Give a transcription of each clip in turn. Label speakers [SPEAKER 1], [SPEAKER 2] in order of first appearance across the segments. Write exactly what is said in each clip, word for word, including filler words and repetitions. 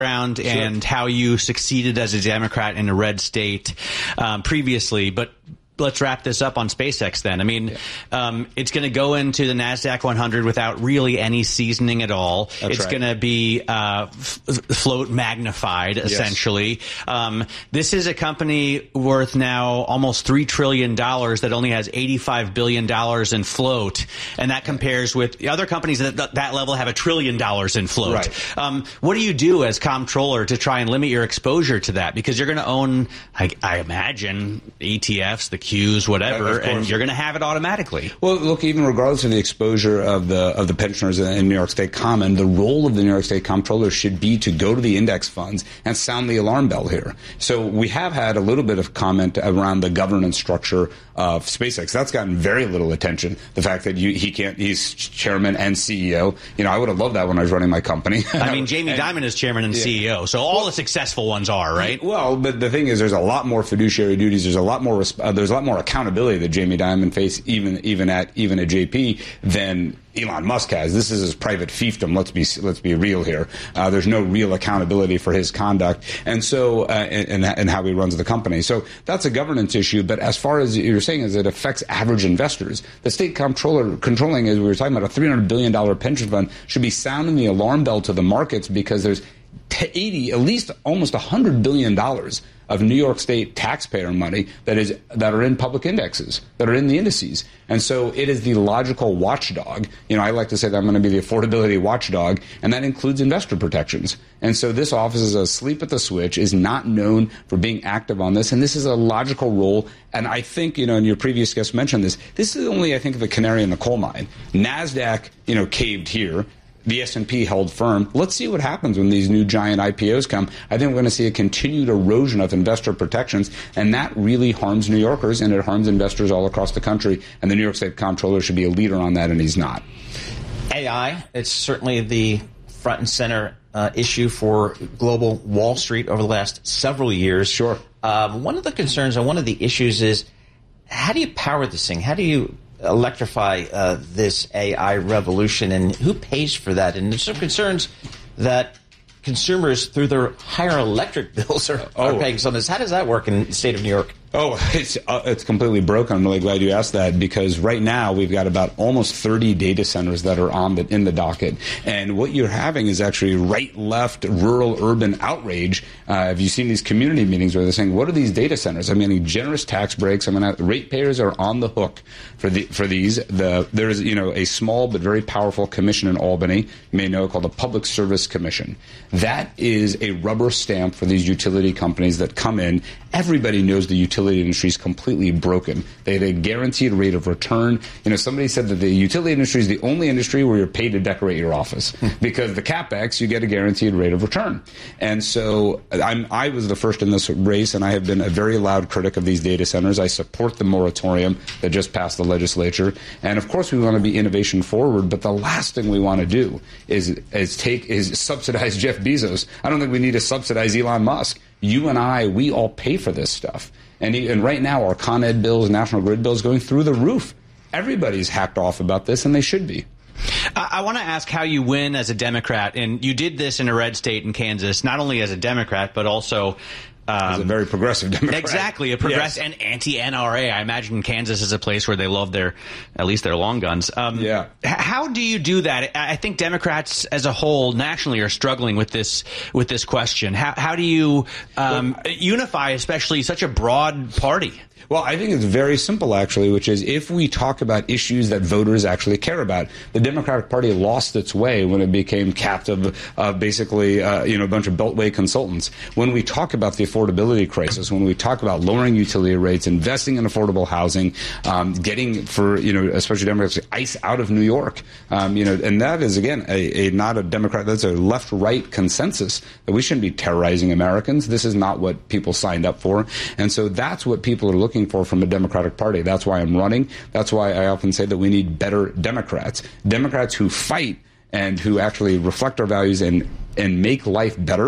[SPEAKER 1] background sure. and how you succeeded as a Democrat in a red state um, previously, but let's wrap this up on SpaceX then. I mean, yeah. um, it's going to go into the NASDAQ one hundred without really any seasoning at all.
[SPEAKER 2] That's
[SPEAKER 1] it's
[SPEAKER 2] right.
[SPEAKER 1] going to be uh, f- float magnified, essentially. Yes. Um, this is a company worth now almost three trillion dollars that only has eighty-five billion dollars in float. And that compares with the other companies that th- that level have a trillion dollars in float.
[SPEAKER 2] Right.
[SPEAKER 1] Um, what do you do as comptroller to try and limit your exposure to that? Because you're going to own, I, I imagine, E T Fs, the Qs, whatever, and you're going to have it automatically.
[SPEAKER 2] Well, look, even regardless of the exposure of the of the pensioners in New York State Common, the role of the New York State Comptroller should be to go to the index funds and sound the alarm bell here. So we have had a little bit of comment around the governance structure of SpaceX. That's gotten very little attention. The fact that you, he can't, he's chairman and C E O. You know, I would have loved that when I was running my company.
[SPEAKER 1] I mean, Jamie and, Dimon is chairman and yeah. C E O, so all well, the successful ones are, right?
[SPEAKER 2] Well, but the thing is, there's a lot more fiduciary duties. There's a lot more. Uh, there's a lot more accountability that Jamie Dimon faced, even even at even at J P, than Elon Musk has. This is his private fiefdom. Let's be let's be real here. Uh, there's no real accountability for his conduct, and so uh, and, and how he runs the company. So that's a governance issue. But as far as you're saying, is it affects average investors. The state comptroller controlling, as we were talking about, a three hundred billion dollars pension fund should be sounding the alarm bell to the markets, because there's eighty, at least almost one hundred billion dollars of New York State taxpayer money that is that are in public indexes, that are in the indices. And so it is the logical watchdog. You know, I like to say that I'm going to be the affordability watchdog, and that includes investor protections. And so this office is asleep at the switch, is not known for being active on this, and this is a logical role. And I think, you know, and your previous guest mentioned this, this is only, I think, the canary in the coal mine. NASDAQ, you know, caved here. The S and P held firm. Let's see what happens when these new giant I P Os come. I think we're going to see a continued erosion of investor protections, and that really harms New Yorkers, and it harms investors all across the country. And the New York State Comptroller should be a leader on that, and he's not.
[SPEAKER 3] A I, it's certainly the front and center uh, issue for global Wall Street over the last several years.
[SPEAKER 2] Sure.
[SPEAKER 3] Um, one of the concerns and one of the issues is, how do you power this thing? How do you electrify uh, this A I revolution, and who pays for that? And there's some concerns that consumers, through their higher electric bills, are,
[SPEAKER 2] oh.
[SPEAKER 3] are paying some of this. How does that work in the state of New York?
[SPEAKER 2] Oh, it's uh, it's completely broken. I'm really glad you asked that, because right now we've got about almost thirty data centers that are on the in the docket, and what you're having is actually right, left, rural, urban outrage. Uh, have you seen these community meetings where they're saying, "What are these data centers? I'm getting generous tax breaks. I'm going to ratepayers are on the hook for the for these." The there's you know a small but very powerful commission in Albany, you may know, called the Public Service Commission. That is a rubber stamp for these utility companies that come in. Everybody knows the utility industry is completely broken. They have a guaranteed rate of return. You know, somebody said that the utility industry is the only industry where you're paid to decorate your office, because the CapEx, you get a guaranteed rate of return. And so I'm, I was the first in this race, and I have been a very loud critic of these data centers. I support the moratorium that just passed the legislature. And of course, we want to be innovation forward, but the last thing we want to do is, is take is subsidize Jeff Bezos. I don't think we need to subsidize Elon Musk. You and I, we all pay for this stuff. And, and right now, our Con Ed bills, National Grid bills, going through the roof. Everybody's hacked off about this, and they should be.
[SPEAKER 1] I, I want to ask how you win as a Democrat. And you did this in a red state in Kansas, not only as a Democrat, but also
[SPEAKER 2] Um, as a very progressive Democrat.
[SPEAKER 1] Exactly, a progressive yes. and anti-N R A. I imagine Kansas is a place where they love their, at least their long guns. Um,
[SPEAKER 2] yeah.
[SPEAKER 1] How do you do that? I think Democrats as a whole nationally are struggling with this with this question. How, how do you um, well, unify, especially such a broad party?
[SPEAKER 2] Well, I think it's very simple, actually, which is if we talk about issues that voters actually care about. The Democratic Party lost its way when it became captive of basically, uh, you know, a bunch of Beltway consultants. When we talk about the affordability crisis, when we talk about lowering utility rates, investing in affordable housing, um, getting for, you know, especially Democrats, ICE out of New York, um, you know, and that is, again, a, a not a Democrat, that's a left-right consensus that we shouldn't be terrorizing Americans. This is not what people signed up for. And so that's what people are looking for from a Democratic Party. That's why I'm running. That's why I often say that we need better Democrats. Democrats who fight and who actually reflect our values and, and make life better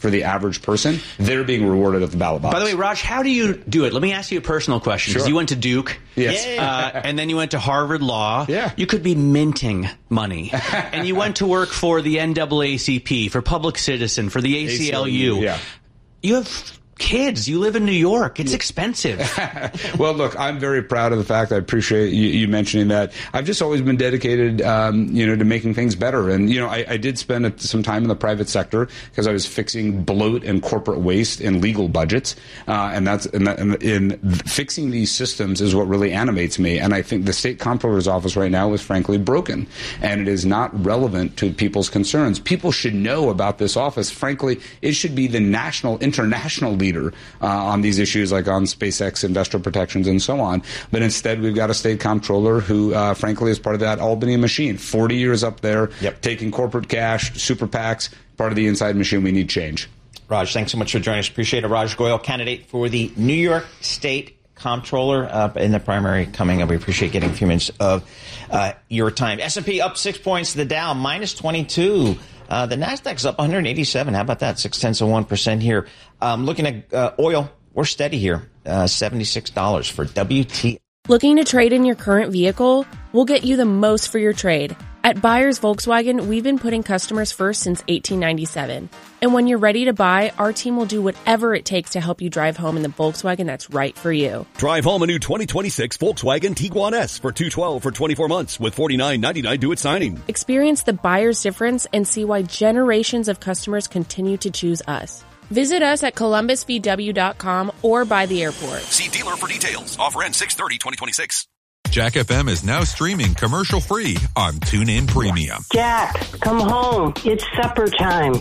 [SPEAKER 2] for the average person, they're being rewarded at the ballot box.
[SPEAKER 1] By the way, Raj, how do you do it? Let me ask you a personal question. Because
[SPEAKER 2] Sure.
[SPEAKER 1] you went to Duke.
[SPEAKER 2] Yes.
[SPEAKER 1] Uh, and then you went to Harvard Law.
[SPEAKER 2] Yeah.
[SPEAKER 1] You could be minting money. And you went to work for the N double A C P, for Public Citizen, for the A C L U.
[SPEAKER 2] Yeah.
[SPEAKER 1] You have kids. You live in New York. It's expensive.
[SPEAKER 2] Well, look, I'm very proud of the fact. I appreciate you, you mentioning that. I've just always been dedicated, um, you know, to making things better. And you know, I, I did spend a, some time in the private sector because I was fixing bloat and corporate waste and legal budgets. Uh, and that's and, that, and in fixing these systems is what really animates me. And I think the state comptroller's office right now is frankly broken, and it is not relevant to people's concerns. People should know about this office. Frankly, it should be the national, international leader Uh, on these issues, like on SpaceX industrial protections and so on. But instead, we've got a state comptroller who, uh, frankly, is part of that Albany machine. forty years up there,
[SPEAKER 3] yep.
[SPEAKER 2] taking corporate cash, super PACs, part of the inside machine. We need change.
[SPEAKER 3] Raj, thanks so much for joining us. Appreciate it. Raj Goyal, candidate for the New York State Comptroller uh, in the primary coming up. We appreciate getting a few minutes of uh, your time. S and P up six points. The Dow minus twenty-two. Uh, the Nasdaq's up one hundred eighty-seven. How about that? Six tenths of one percent here. Um, looking at uh, oil, we're steady here. Uh, seventy-six dollars for W T I.
[SPEAKER 4] Looking to trade in your current vehicle? We'll get you the most for your trade. At Buyers Volkswagen, we've been putting customers first since eighteen ninety-seven. And when you're ready to buy, our team will do whatever it takes to help you drive home in the Volkswagen that's right for you.
[SPEAKER 5] Drive home a new twenty twenty-six Volkswagen Tiguan S for two hundred twelve dollars for twenty-four months with forty-nine ninety-nine due at signing.
[SPEAKER 4] Experience the buyer's difference and see why generations of customers continue to choose us. Visit us at columbus v w dot com or by the airport.
[SPEAKER 5] See dealer for details. Offer ends six thirty twenty twenty-six.
[SPEAKER 6] Jack F M is now streaming commercial-free on TuneIn Premium.
[SPEAKER 7] Jack, come home. It's supper time.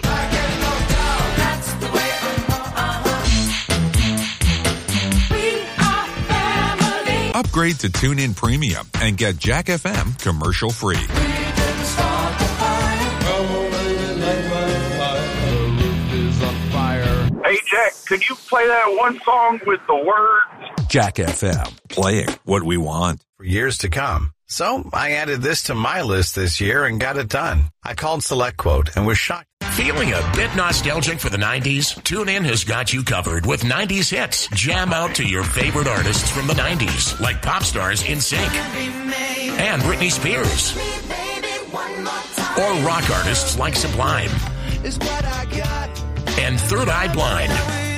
[SPEAKER 6] Upgrade to TuneIn Premium and get Jack F M commercial-free.
[SPEAKER 8] Hey, Jack, could you play that one song with the words?
[SPEAKER 6] Jack F M, playing what we want.
[SPEAKER 9] For years to come. So I added this to my list this year and got it done. I called SelectQuote and was shocked.
[SPEAKER 10] Feeling a bit nostalgic for the nineties? TuneIn has got you covered with nineties hits. Jam out to your favorite artists from the nineties, like pop stars In Sync and Britney Spears, or rock artists like Sublime and Third Eye Blind.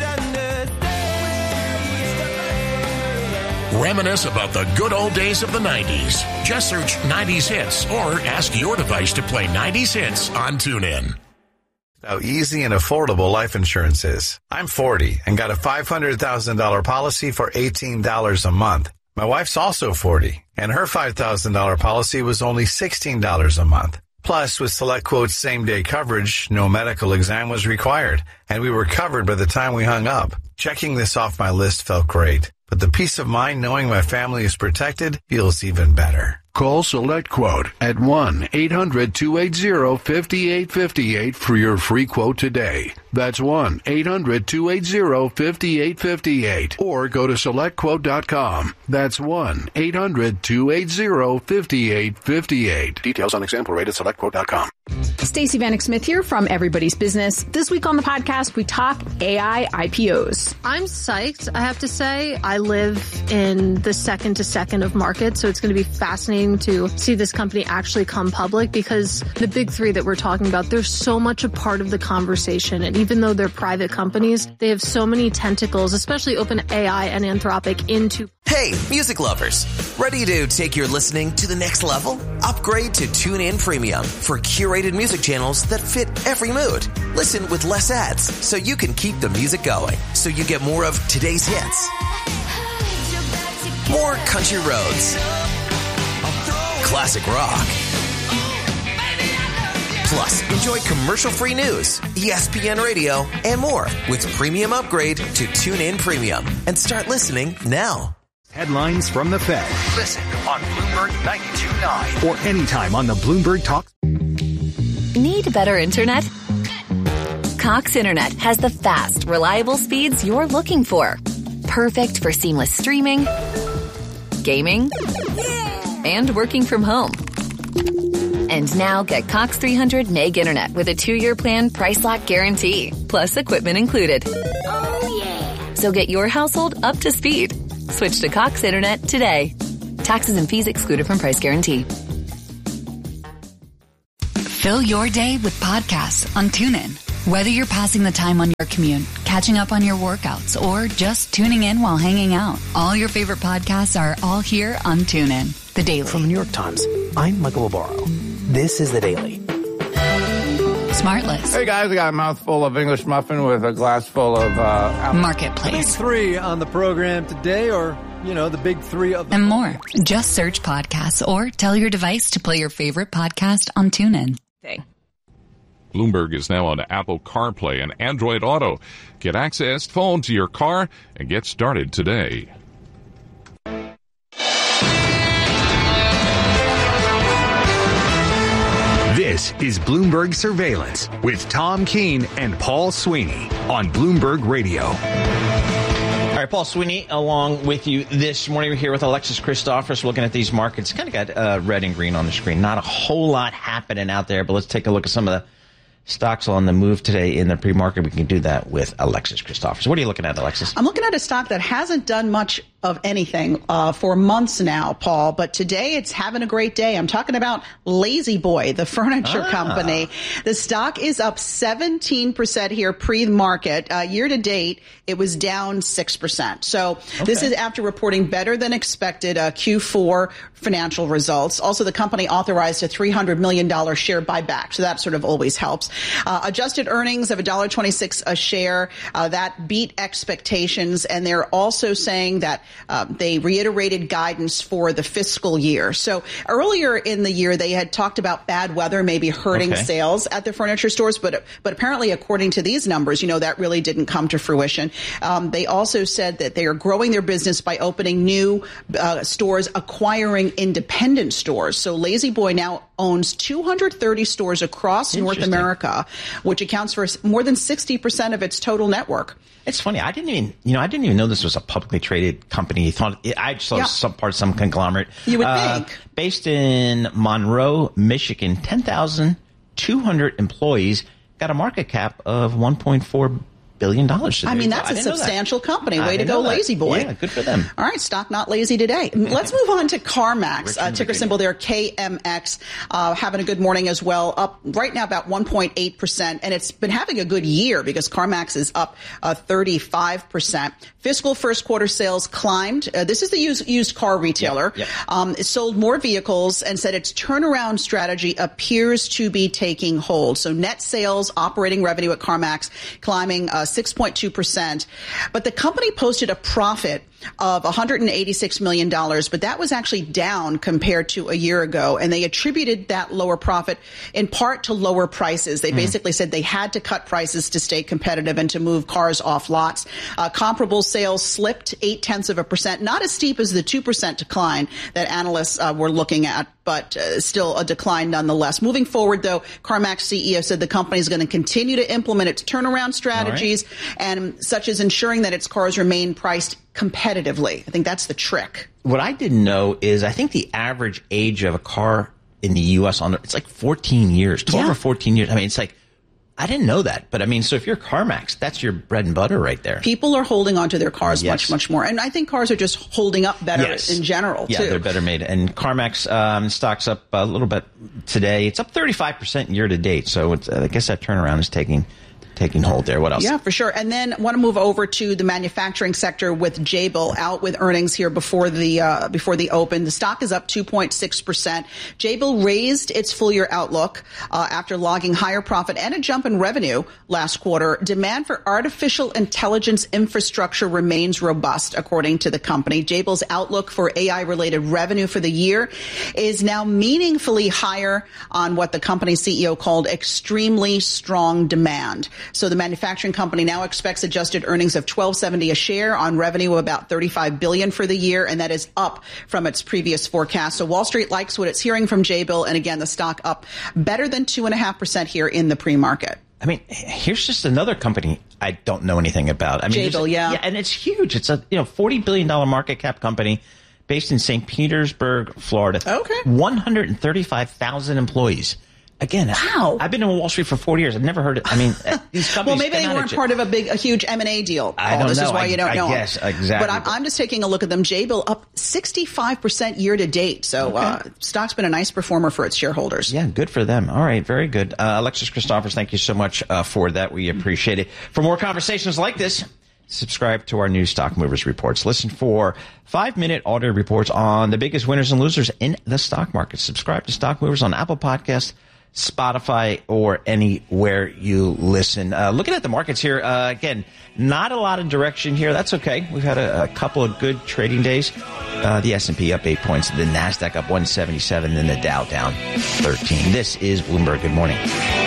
[SPEAKER 10] Reminisce about the good old days of the nineties. Just search nineties hits or ask your device to play nineties hits on TuneIn.
[SPEAKER 9] How easy and affordable life insurance is. I'm forty and got a five hundred thousand dollars policy for eighteen dollars a month. My wife's also forty, and her five thousand dollars policy was only sixteen dollars a month. Plus, with SelectQuote's same-day coverage, no medical exam was required, and we were covered by the time we hung up. Checking this off my list felt great, but the peace of mind knowing my family is protected feels even better.
[SPEAKER 11] Call SelectQuote at one eight hundred two eight zero five eight five eight for your free quote today. That's one eight hundred two eight zero five eight five eight. Or go to select quote dot com. That's one eight hundred two eight zero five eight five eight. Details on example rate at select quote dot com.
[SPEAKER 12] Stacey Vanek Smith here from Everybody's Business. This week on the podcast, we talk A I I P Os.
[SPEAKER 13] I'm psyched, I have to say. I live in the second to second of market, so it's going to be fascinating to see this company actually come public, because the big three that we're talking about, they're so much a part of the conversation. And even though they're private companies, they have so many tentacles, especially OpenAI and Anthropic, into...
[SPEAKER 14] Hey, music lovers. Ready to take your listening to the next level? Upgrade to TuneIn Premium for curated music channels that fit every mood. Listen with less ads so you can keep the music going. So you get more of today's hits, more country roads, classic rock. Plus, enjoy commercial-free news, E S P N Radio, and more with Premium Upgrade to TuneIn Premium. And start listening now.
[SPEAKER 15] Headlines from the Fed.
[SPEAKER 16] Listen on Bloomberg ninety-two point nine
[SPEAKER 15] or anytime on the Bloomberg Talk.
[SPEAKER 17] Need better internet? Cox Internet has the fast, reliable speeds you're looking for. Perfect for seamless streaming, gaming, and working from home. And now get Cox three hundred Meg Internet with a two-year plan price lock guarantee. Plus equipment included. Oh, yeah. So get your household up to speed. Switch to Cox Internet today. Taxes and fees excluded from price guarantee.
[SPEAKER 18] Fill your day with podcasts on TuneIn. Whether you're passing the time on your commute, catching up on your workouts, or just tuning in while hanging out, all your favorite podcasts are all here on TuneIn. The Daily.
[SPEAKER 15] From the New York Times, I'm Michael Barbaro. This is The Daily.
[SPEAKER 18] Smartless.
[SPEAKER 19] Hey guys, I got a mouthful of English muffin with a glass full of uh,
[SPEAKER 18] Marketplace.
[SPEAKER 20] Big three on the program today, or, you know, the big three of the
[SPEAKER 18] and more. Just search podcasts or tell your device to play your favorite podcast on TuneIn. Thing.
[SPEAKER 6] Bloomberg is now on Apple CarPlay and Android Auto. Get access phone to your car and get started today.
[SPEAKER 15] This is Bloomberg Surveillance with Tom Keene and Paul Sweeney on Bloomberg Radio.
[SPEAKER 3] All right, Paul Sweeney along with you this morning. We're here with Alexis Christophers looking at these markets. Kind of got uh, red and green on the screen. Not a whole lot happening out there, but let's take a look at some of the stocks on the move today in the pre-market. We can do that with Alexis Christophers. What are you looking at, Alexis?
[SPEAKER 21] I'm looking at a stock that hasn't done much of anything uh, for months now, Paul, but today it's having a great day. I'm talking about La-Z-Boy, the furniture ah. company. The stock is up seventeen percent here pre-market. Uh, year to date, it was down six percent. So okay. This is after reporting better than expected uh, Q four financial results. Also, the company authorized a three hundred million dollars share buyback, so that sort of always helps. Uh, adjusted earnings of one dollar twenty-six a share, uh, that beat expectations, and they're also saying that Uh, they reiterated guidance for the fiscal year. So earlier in the year, they had talked about bad weather maybe hurting okay. sales at the furniture stores, but but apparently, according to these numbers, you know, that really didn't come to fruition. Um, they also said that they are growing their business by opening new uh, stores, acquiring independent stores. So La-Z-Boy now owns two hundred thirty stores across North America, which accounts for more than sixty percent of its total network.
[SPEAKER 3] It's funny. I didn't even, you know, I didn't even know this was a publicly traded company. Thought I just thought yeah. it was some part of some conglomerate.
[SPEAKER 21] You would
[SPEAKER 3] uh,
[SPEAKER 21] think.
[SPEAKER 3] Based in Monroe, Michigan, ten thousand two hundred employees, got a market cap of one point four billion dollars today.
[SPEAKER 21] I mean, that's I a substantial
[SPEAKER 3] that.
[SPEAKER 21] company. Way to go, La-Z-Boy.
[SPEAKER 3] Yeah, good for them.
[SPEAKER 21] All right, stock not lazy today. Let's move on to CarMax. Uh, ticker symbol there, K M X. Uh, having a good morning as well. Up right now about one point eight percent. And it's been having a good year because CarMax is up uh, thirty-five percent. Fiscal first quarter sales climbed. Uh, this is the used, used car retailer. Yep, yep. Um, it sold more vehicles and said its turnaround strategy appears to be taking hold. So net sales, operating revenue at CarMax climbing uh, six point two percent. But the company posted a profit of one hundred eighty-six million dollars, but that was actually down compared to a year ago. And they attributed that lower profit in part to lower prices. They mm. basically said they had to cut prices to stay competitive and to move cars off lots. Uh, comparable sales slipped eight tenths of a percent, not as steep as the two percent decline that analysts uh, were looking at, but uh, still a decline nonetheless. Moving forward, though, CarMax C E O said the company is going to continue to implement its turnaround strategies, right. and such as ensuring that its cars remain priced competitively. I think that's the trick.
[SPEAKER 3] What I didn't know is I think the average age of a car in the U S on it's like fourteen years, twelve yeah. or fourteen years. I mean, it's like, I didn't know that. But I mean, so if you're CarMax, that's your bread and butter right there.
[SPEAKER 21] People are holding on to their cars yes. much, much more. And I think cars are just holding up better yes. in general,
[SPEAKER 3] yeah,
[SPEAKER 21] too.
[SPEAKER 3] Yeah, they're better made. And CarMax um, stock's up a little bit today. It's up thirty-five percent year to date. So it's, I guess that turnaround is taking taking hold there. What else?
[SPEAKER 21] Yeah, for sure. And then I want to move over to the manufacturing sector with Jabil out with earnings here before the uh, before the open. The stock is up two point six percent. Jabil raised its full year outlook uh, after logging higher profit and a jump in revenue last quarter. Demand for artificial intelligence infrastructure remains robust, according to the company. Jabil's outlook for A I-related revenue for the year is now meaningfully higher on what the company C E O called extremely strong demand. So the manufacturing company now expects adjusted earnings of twelve seventy a share on revenue of about thirty-five billion dollars for the year, and that is up from its previous forecast. So Wall Street likes what it's hearing from Jabil, and again, the stock up better than two and a half percent here in the pre-market.
[SPEAKER 3] I mean, here's just another company I don't know anything about. I mean,
[SPEAKER 21] Jabil, yeah.
[SPEAKER 3] yeah, and it's huge. It's a you know forty billion dollars market cap company. based in Saint Petersburg, Florida.
[SPEAKER 21] Okay.
[SPEAKER 3] one hundred thirty-five thousand employees. Again,
[SPEAKER 21] wow.
[SPEAKER 3] I've been in Wall Street for forty years. I've never heard it. I mean, these companies.
[SPEAKER 21] Well, maybe they
[SPEAKER 3] cannot
[SPEAKER 21] weren't
[SPEAKER 3] adjust.
[SPEAKER 21] part of a big, a huge M and A deal.
[SPEAKER 3] I
[SPEAKER 21] Paul.
[SPEAKER 3] don't
[SPEAKER 21] This
[SPEAKER 3] know.
[SPEAKER 21] is why
[SPEAKER 3] I,
[SPEAKER 21] you don't
[SPEAKER 3] I
[SPEAKER 21] know.
[SPEAKER 3] guess, exactly.
[SPEAKER 21] But I'm, I'm just taking a look at them. Jabil up sixty-five percent year to date. So
[SPEAKER 3] Okay.
[SPEAKER 21] uh, stock's been a nice performer for its shareholders.
[SPEAKER 3] Yeah, good for them. All right, very good. Uh, Alexis Christophers, thank you so much uh, for that. We appreciate it. For more conversations like this, subscribe to our new Stock Movers reports. Listen for five-minute audio reports on the biggest winners and losers in the stock market. Subscribe to Stock Movers on Apple Podcasts, Spotify, or anywhere you listen. Uh, looking at the markets here, uh, again, not a lot of direction here. That's okay. We've had a, a couple of good trading days. Uh, the S and P up eight points, the NASDAQ up one seventy-seven, and the Dow down thirteen. This is Bloomberg. Good morning.